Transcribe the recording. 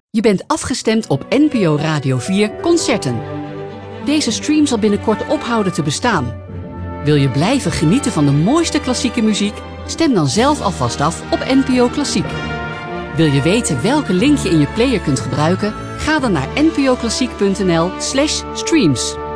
Je bent afgestemd op NPO Radio 4 Concerten. Deze stream zal binnenkort ophouden te bestaan. Wil je blijven genieten van de mooiste klassieke muziek? Stem dan zelf alvast af op NPO Klassiek. Wil je weten welke link je in je player kunt gebruiken? Ga dan naar npoklassiek.nl/streams.